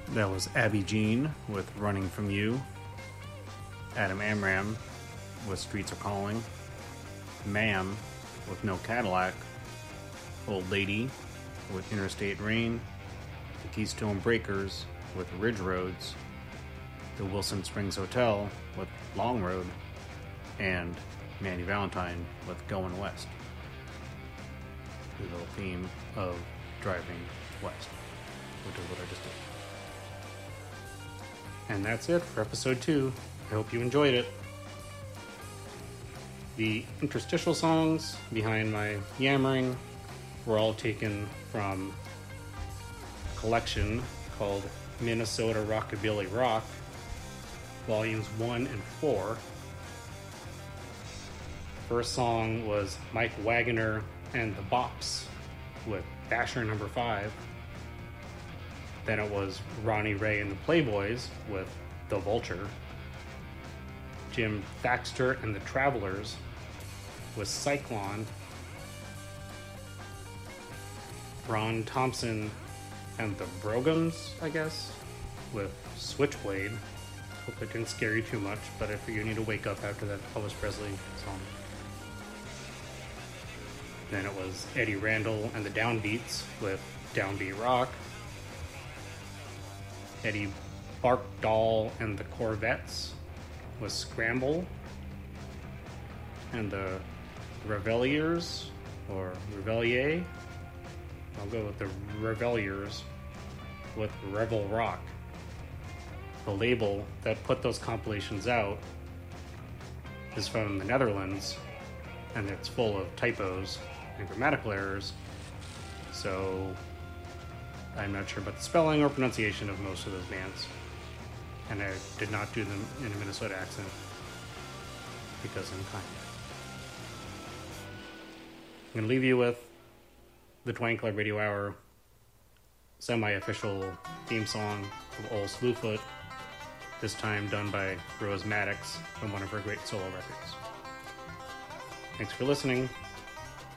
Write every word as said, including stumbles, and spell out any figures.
That was Abby Jean with Running From You, Adam Amram with Streets Are Calling, Ma'am with No Cadillac, Old Lady with Interstate Rain, the Keystone Breakers with Ridge Roads, the Wilson Springs Hotel with Long Road, and Manny Valentine with Going West. The little theme of driving west, which is what I just did. And that's it for episode two. I hope you enjoyed it. The interstitial songs behind my yammering were all taken from a collection called Minnesota Rockabilly Rock, volumes one and four. First song was Mike Wagoner and the Bops with Basher number five. Then it was Ronnie Ray and the Playboys with The Vulture. Jim Thaxter and the Travelers with Cyclone. Ron Thompson and the Brogans, I guess, with Switchblade. Hope it didn't scare you too much, but if you need to wake up after that Elvis Presley song. Then it was Eddie Randall and the Downbeats with Downbeat Rock. Eddie Barkdahl and the Corvettes with Scramble. And the Reveliers, or Revelier. I'll go with the Reveliers with Rebel Rock. The label that put those compilations out is from the Netherlands, and it's full of typos and grammatical errors, so I'm not sure about the spelling or pronunciation of most of those bands. And I did not do them in a Minnesota accent because I'm kind. I'm going to leave you with the Twang Club Radio Hour semi-official theme song of Old Slewfoot, this time done by Rose Maddox from one of her great solo records. Thanks for listening.